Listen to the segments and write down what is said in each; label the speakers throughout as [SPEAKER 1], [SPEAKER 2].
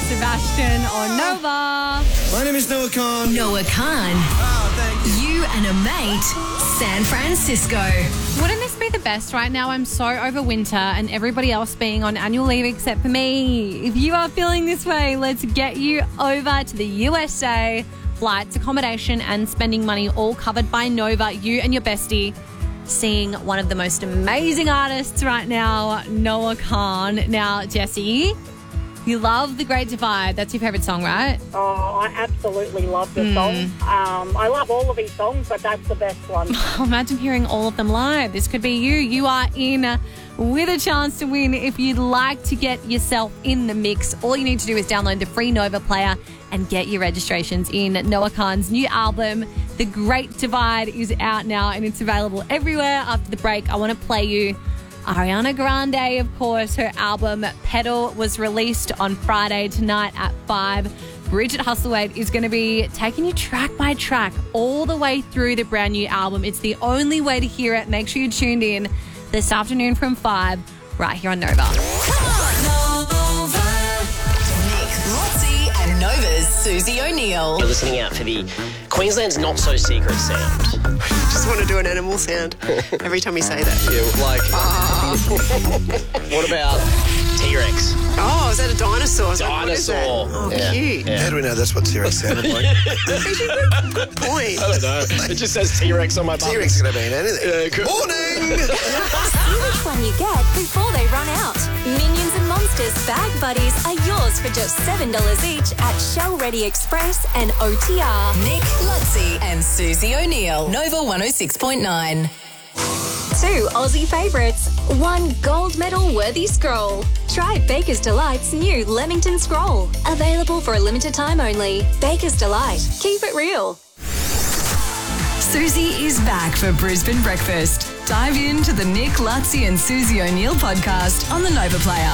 [SPEAKER 1] Sebastian on Nova.
[SPEAKER 2] My name is Noah Khan.
[SPEAKER 3] Noah Khan.
[SPEAKER 2] Oh, thank you.
[SPEAKER 3] You and a mate, San Francisco.
[SPEAKER 1] Wouldn't this be the best right now? I'm so over winter and everybody else being on annual leave except for me. If you are feeling this way, let's get you over to the USA. Flights, accommodation and spending money all covered by Nova. You and your bestie seeing one of the most amazing artists right now, Noah Khan. Now, Jessie, you love The Great Divide. That's your favourite song, right?
[SPEAKER 4] Oh, I absolutely love the song. I love all of his songs, but that's the best one.
[SPEAKER 1] Imagine hearing all of them live. This could be you. You are in with a chance to win. If you'd like to get yourself in the mix, all you need to do is download the free Nova player and get your registrations in. Noah Khan's new album, The Great Divide, is out now and it's available everywhere. After the break, I want to play you Ariana Grande, of course. Her album Pedal was released on Friday tonight at 5. Bridget Hustlewaite is going to be taking you track by track all the way through the brand new album. It's the only way to hear it. Make sure you're tuned in this afternoon from 5 right here on Nova.
[SPEAKER 3] Come on, Nova. Nick Lotzi and Nova's Susie O'Neill.
[SPEAKER 5] You're listening out for the Queensland's not-so-secret sound.
[SPEAKER 6] Just want to do an animal sound every time you say that.
[SPEAKER 5] Yeah, like... What about T-Rex?
[SPEAKER 6] Oh, is that a dinosaur? What is that?
[SPEAKER 5] Dinosaur.
[SPEAKER 6] Oh,
[SPEAKER 5] Yeah.
[SPEAKER 6] cute.
[SPEAKER 5] Yeah.
[SPEAKER 2] How do we know that's what T-Rex sounded like?
[SPEAKER 6] Good point.
[SPEAKER 5] I don't know. It just says T-Rex on my bum.
[SPEAKER 2] T-Rex is going to be in anything.
[SPEAKER 5] Cool.
[SPEAKER 2] Morning!
[SPEAKER 7] See which one you get before they run out. Minions and Monsters Bag Buddies are yours for just $7 each at Shell Ready Express and OTR.
[SPEAKER 3] Nick Lotzi and Susie O'Neill. Nova 106.9.
[SPEAKER 7] 2 Aussie favourites, 1 gold medal worthy scroll. Try Baker's Delight's new Leamington Scroll. Available for a limited time only. Baker's Delight. Keep it real.
[SPEAKER 3] Susie is back for Brisbane Breakfast. Dive into the Nick Lotzi and Susie O'Neill podcast on the Nova Player.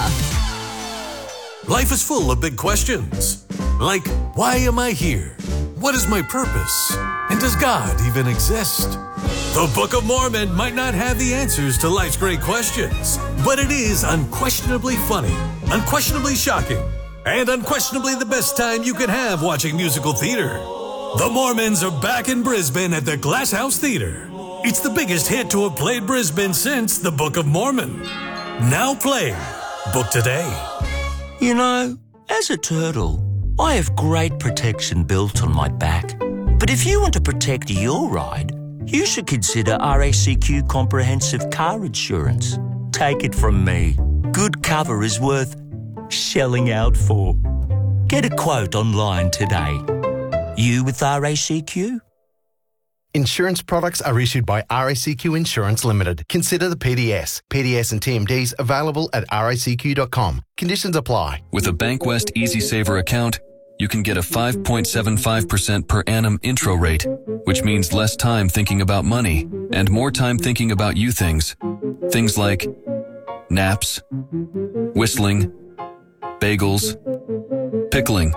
[SPEAKER 8] Life is full of big questions. Like, why am I here? What is my purpose? And does God even exist? The Book of Mormon might not have the answers to life's great questions, but it is unquestionably funny, unquestionably shocking, and unquestionably the best time you can have watching musical theater. The Mormons are back in Brisbane at the Glass House Theatre. It's the biggest hit to have played Brisbane since The Book of Mormon. Now playing. Book today.
[SPEAKER 9] You know, as a turtle, I have great protection built on my back. But if you want to protect your ride, you should consider RACQ Comprehensive Car Insurance. Take it from me. Good cover is worth shelling out for. Get a quote online today. You with RACQ?
[SPEAKER 10] Insurance products are issued by RACQ Insurance Limited. Consider the PDS. PDS and TMDs available at racq.com. Conditions apply.
[SPEAKER 11] With a Bankwest Easy Saver account, you can get a 5.75% per annum intro rate, which means less time thinking about money and more time thinking about you things. Things like naps, whistling, bagels, pickling,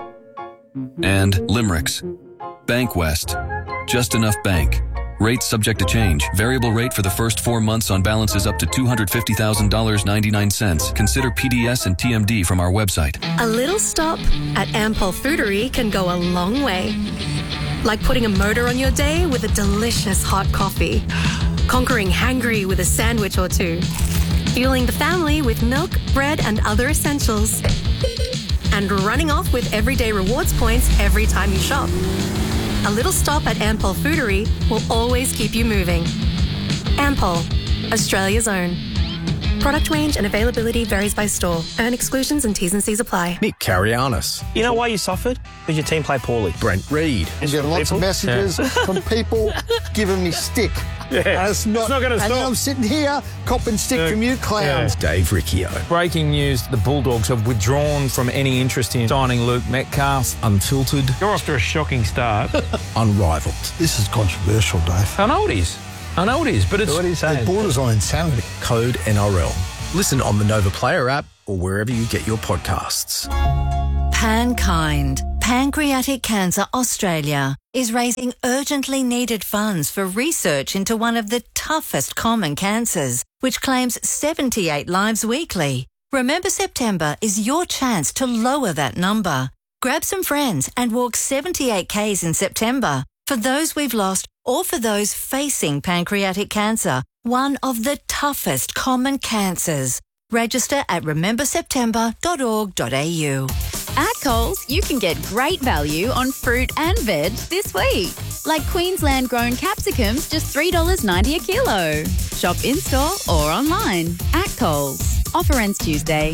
[SPEAKER 11] and limericks. Bankwest. Just enough bank. Rates subject to change. Variable rate for the first 4 months on balances up to $250,000.99. Consider PDS and TMD from our website.
[SPEAKER 12] A little stop at Ampol Foodery can go a long way. Like putting a motor on your day with a delicious hot coffee. Conquering hangry with a sandwich or two. Fueling the family with milk, bread and other essentials. And running off with everyday rewards points every time you shop. A little stop at Ampol Foodery will always keep you moving. Ampol, Australia's own. Product range and availability varies by store. Earn exclusions and T's and C's apply.
[SPEAKER 13] Nick Carrianis.
[SPEAKER 14] You know why you suffered? Because your team played poorly.
[SPEAKER 13] Brent Reed.
[SPEAKER 15] I'm getting lots of messages from people giving me stick.
[SPEAKER 14] Yeah.
[SPEAKER 15] It's not going to stop. And then I'm sitting here copping stick from you clowns.
[SPEAKER 13] Dave Riccio.
[SPEAKER 16] Breaking news, the Bulldogs have withdrawn from any interest in signing Luke Metcalf.
[SPEAKER 13] Unfiltered.
[SPEAKER 16] You're off to a shocking start.
[SPEAKER 13] Unrivaled.
[SPEAKER 15] This is controversial, Dave.
[SPEAKER 16] I know it is, but it's...
[SPEAKER 15] What are you saying? It borders on insanity.
[SPEAKER 13] Code NRL. Listen on the Nova Player app or wherever you get your podcasts.
[SPEAKER 17] Pankind, Pancreatic Cancer Australia, is raising urgently needed funds for research into one of the toughest common cancers, which claims 78 lives weekly. Remember September is your chance to lower that number. Grab some friends and walk 78 Ks in September for those we've lost or for those facing pancreatic cancer, one of the toughest common cancers. Register at rememberseptember.org.au.
[SPEAKER 18] At Coles, you can get great value on fruit and veg this week. Like Queensland-grown capsicums, just $3.90 a kilo. Shop in-store or online. At Coles. Offer ends Tuesday.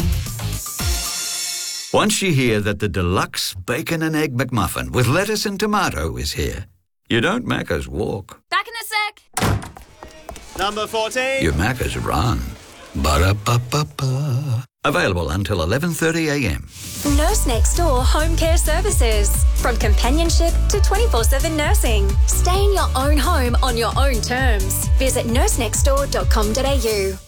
[SPEAKER 19] Once you hear that the deluxe bacon and egg McMuffin with lettuce and tomato is here, you don't Macca's walk.
[SPEAKER 18] Back in a sec.
[SPEAKER 2] Number 14.
[SPEAKER 19] You Macca's run. Ba-da-ba-ba-ba. Available until 11:30am.
[SPEAKER 7] Nurse Next Door Home Care Services. From companionship to 24/7 nursing. Stay in your own home on your own terms. Visit nursenextdoor.com.au.